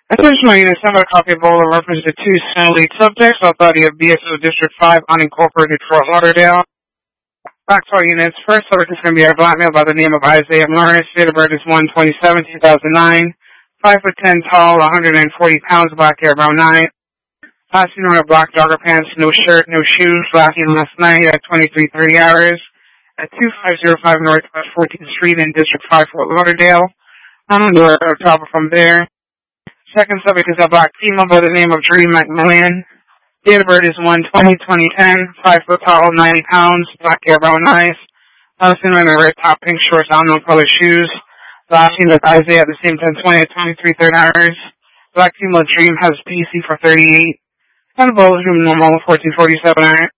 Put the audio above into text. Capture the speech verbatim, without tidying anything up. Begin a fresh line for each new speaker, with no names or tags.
Attention all units, number copy Ebola reference to two snow lead subjects outside of B S O District five unincorporated Fort Lauderdale. Back to our units. First subject is going to be our black male by the name of Isaiah Morris. Date of birth is one twenty-seven two thousand nine. five foot ten tall, one hundred forty pounds, black hair, brown eye. Last seen wearing black jogger pants, no shirt, no shoes. Last seen last night at twenty-three thirty hours at two five zero five Northwest fourteenth Street in District five, Fort Lauderdale. I'm going to travel from there. Second subject is a black female by the name of Dream McMillan. Date of birth is one twenty twenty ten. five foot tall, ninety pounds, black hair, brown eyes. Last seen wearing red top, pink shorts, unknown color shoes. Last seen with Isaiah at the same time, twenty at twenty-three thirty hours. Black female Dream has P C for thirty-eight. And the ball is room normal, fourteen forty-seven hours.